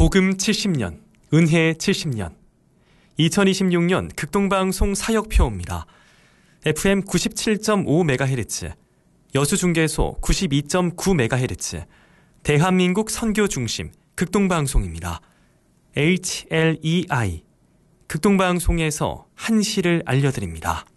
복음 70년, 은혜 70년, 2026년 극동방송 사역표입니다. FM 97.5MHz, 여수중계소 92.9MHz, 대한민국 선교중심 극동방송입니다. HLEI, 극동방송에서 한시를 알려드립니다.